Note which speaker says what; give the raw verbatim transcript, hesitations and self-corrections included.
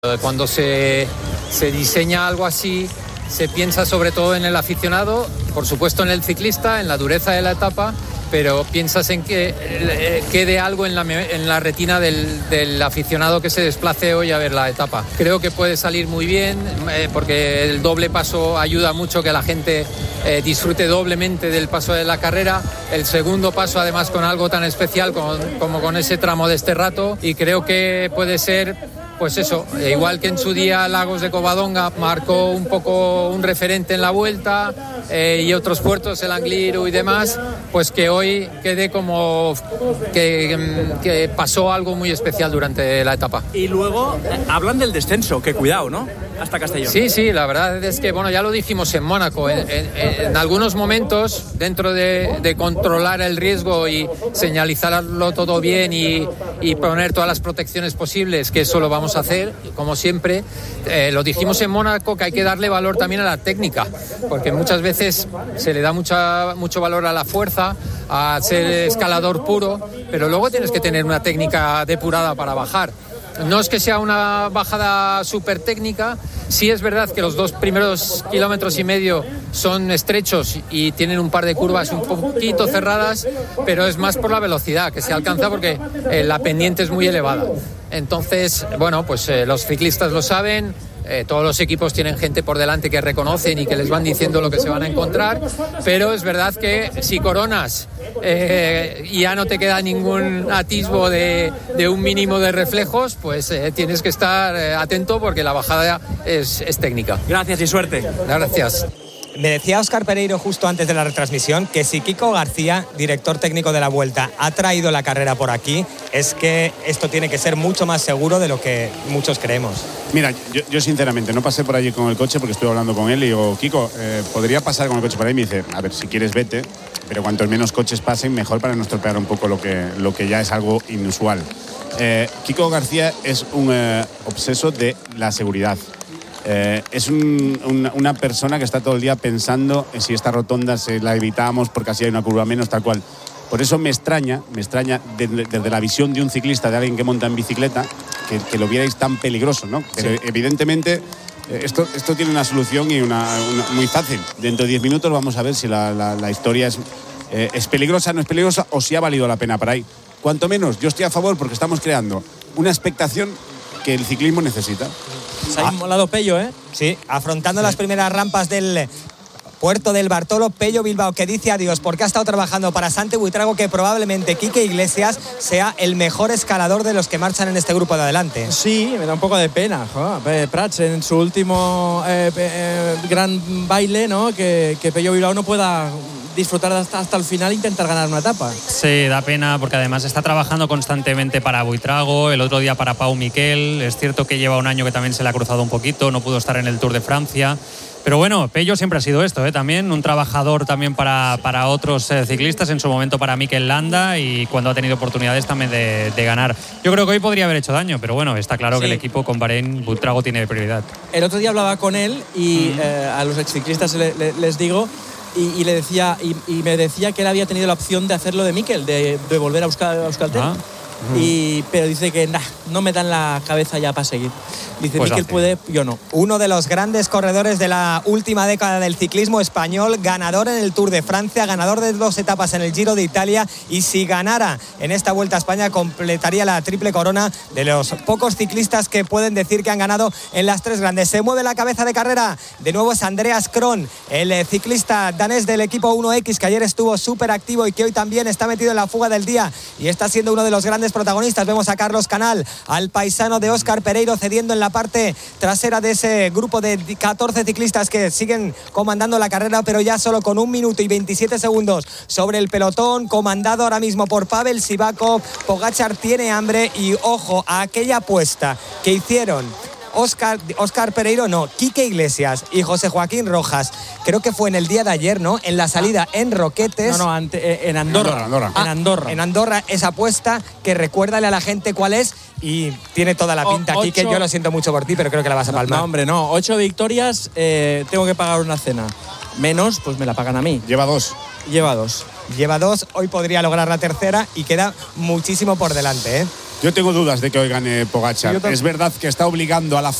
Speaker 1: Cuando se, se diseña algo así, se piensa sobre todo en el aficionado, por supuesto en el ciclista, en la dureza de la etapa, pero piensas en que eh, quede algo en la, en la retina del, del aficionado que se desplace hoy a ver la etapa. Creo que puede salir muy bien eh, porque el doble paso ayuda mucho que la gente eh, disfrute doblemente del paso de la carrera. El segundo paso además con algo tan especial con, como con ese tramo de este rato, y creo que puede ser, pues eso, igual que en su día Lagos de Covadonga marcó un poco un referente en la vuelta eh, y otros puertos, el Angliru y demás, pues que hoy quede como que, que pasó algo muy especial durante la etapa.
Speaker 2: Y luego eh, hablan del descenso, que cuidado, ¿no? Hasta Castellón.
Speaker 1: Sí, sí, la verdad es que, bueno, ya lo dijimos en Mónaco, en, en, en algunos momentos, dentro de, de controlar el riesgo y señalizarlo todo bien y, y poner todas las protecciones posibles, que eso lo vamos a hacer, como siempre, eh, lo dijimos en Mónaco, que hay que darle valor también a la técnica, porque muchas veces se le da mucha, mucho valor a la fuerza, a ser escalador puro, pero luego tienes que tener una técnica depurada para bajar. No es que sea una bajada súper técnica, sí es verdad que los dos primeros kilómetros y medio son estrechos y tienen un par de curvas un poquito cerradas, pero es más por la velocidad que se alcanza porque eh, la pendiente es muy elevada. Entonces, bueno, pues eh, los ciclistas lo saben. Eh, todos los equipos tienen gente por delante que reconocen y que les van diciendo lo que se van a encontrar, pero es verdad que si coronas eh, y ya no te queda ningún atisbo de, de un mínimo de reflejos, pues eh, tienes que estar eh, atento porque la bajada es, es técnica.
Speaker 2: Gracias y suerte.
Speaker 1: Gracias.
Speaker 3: Me decía Óscar Pereiro justo antes de la retransmisión que si Kiko García, director técnico de la Vuelta, ha traído la carrera por aquí, es que esto tiene que ser mucho más seguro de lo que muchos creemos.
Speaker 4: Mira, yo, yo sinceramente no pasé por allí con el coche porque estuve hablando con él y digo, Kiko, eh, ¿podría pasar con el coche por ahí? Me dice, a ver, si quieres vete, pero cuantos menos coches pasen, mejor para no estropear un poco lo que, lo que ya es algo inusual. Eh, Kiko García es un eh, obseso de la seguridad. Eh, es un, una, una persona que está todo el día pensando en si esta rotonda se la evitamos porque así hay una curva menos, tal cual. Por eso me extraña, me extraña desde, desde la visión de un ciclista, de alguien que monta en bicicleta, que, que lo vierais tan peligroso, ¿no? Pero sí, evidentemente eh, esto, esto tiene una solución y una, una muy fácil. Dentro de diez minutos vamos a ver si la, la, la historia es, eh, es peligrosa, no es peligrosa o si ha valido la pena para ahí. Cuanto menos, yo estoy a favor porque estamos creando una expectación que el ciclismo necesita.
Speaker 2: Se ha molado Pello, ¿eh?
Speaker 3: Sí, afrontando sí. las primeras rampas del puerto del Bartolo, Pello Bilbao, que dice adiós porque ha estado trabajando para Santi Buitrago, que probablemente Quique Iglesias sea el mejor escalador de los que marchan en este grupo de adelante.
Speaker 2: Sí, me da un poco de pena. Joder, Prats en su último eh, eh, gran baile, ¿no? Que, que Pello Bilbao no pueda disfrutar hasta, hasta el final e intentar ganar una etapa.
Speaker 5: Sí, da pena porque además está trabajando constantemente para Buitrago, el otro día para Pau Miquel. Es cierto que lleva un año que también se le ha cruzado un poquito, no pudo estar en el Tour de Francia. Pero bueno, Pello siempre ha sido esto, ¿eh? También un trabajador también para, para otros eh, ciclistas, en su momento para Mikel Landa y cuando ha tenido oportunidades también de, de ganar. Yo creo que hoy podría haber hecho daño, pero bueno, está claro sí. que el equipo con Bahrein, Buitrago tiene prioridad.
Speaker 2: El otro día hablaba con él y mm. eh, a los exciclistas le, le, les digo y, y le decía y, y me decía que él había tenido la opción de hacerlo de Mikel, de, de volver a buscar a Euskaltel. Ah. Y, pero dice que nah, no me dan la cabeza ya para seguir. Dice, pues Mikel puede, yo no.
Speaker 3: Uno de los grandes corredores de la última década del ciclismo español, ganador en el Tour de Francia, ganador de dos etapas en el Giro de Italia, y si ganara en esta Vuelta a España completaría la triple corona de los pocos ciclistas que pueden decir que han ganado en las tres grandes. Se mueve la cabeza de carrera, de nuevo es Andreas Kron, el ciclista danés del equipo uno equis, que ayer estuvo súper activo y que hoy también está metido en la fuga del día y está siendo uno de los grandes protagonistas. Vemos a Carlos Canal, al paisano de Óscar Pereiro, cediendo en la parte trasera de ese grupo de catorce ciclistas que siguen comandando la carrera, pero ya solo con un minuto y veintisiete segundos sobre el pelotón, comandado ahora mismo por Pavel Sivakov. Pogačar tiene hambre y ojo a aquella apuesta que hicieron Óscar, Óscar Pereiro, no, Quique Iglesias y José Joaquín Rojas. Creo que fue en el día de ayer, ¿no? En la salida en Roquetes.
Speaker 2: No, no, ante, en Andorra.
Speaker 4: Andorra.
Speaker 3: Ah,
Speaker 2: en Andorra.
Speaker 3: En Andorra, esa apuesta que recuérdale a la gente cuál es y tiene toda la pinta.
Speaker 2: O,
Speaker 3: Quique, yo lo siento mucho por ti, pero creo que la vas a palmar.
Speaker 2: No, hombre, no. Ocho victorias, eh, tengo que pagar una cena. Menos, pues me la pagan a mí.
Speaker 4: Lleva dos.
Speaker 2: Lleva dos.
Speaker 3: Lleva dos, hoy podría lograr la tercera y queda muchísimo por delante, ¿eh?
Speaker 4: Yo tengo dudas de que hoy gane Pogačar. Es verdad que está obligando a la